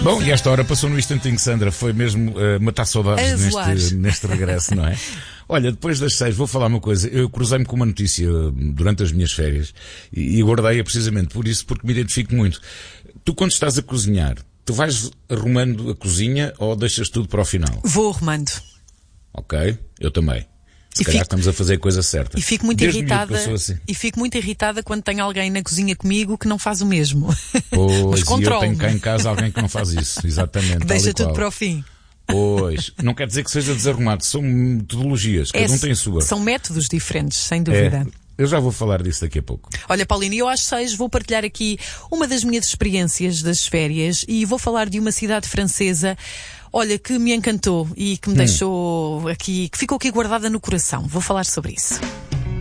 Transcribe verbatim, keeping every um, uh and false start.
Bom, e esta hora passou no instantinho, Sandra. Foi mesmo uh, matar saudades neste, neste regresso, não é? Olha, depois das seis, vou falar uma coisa. Eu cruzei-me com uma notícia durante as minhas férias e, e guardei-a precisamente por isso, porque me identifico muito. Tu, quando estás a cozinhar, tu vais arrumando a cozinha ou deixas tudo para o final? Vou arrumando. Ok, eu também. Se E calhar fico- estamos a fazer a coisa certa. E fico muito Desde miúdo irritada passou assim. e fico muito irritada quando tem alguém na cozinha comigo que não faz o mesmo. Pois, Mas e eu controlo-me. tenho cá em casa alguém que não faz isso. Exatamente. Que tal deixa e tudo qual. para o fim. Pois, não quer dizer que seja desarrumado, são metodologias, cada É- um tem a sua. São métodos diferentes, sem É, dúvida. eu já vou falar disso daqui a pouco. Olha, Paulina, eu às seis vou partilhar aqui uma das minhas experiências das férias e vou falar de uma cidade francesa, olha, que me encantou e que me Hum. deixou aqui, que ficou aqui guardada no coração. Vou falar sobre isso.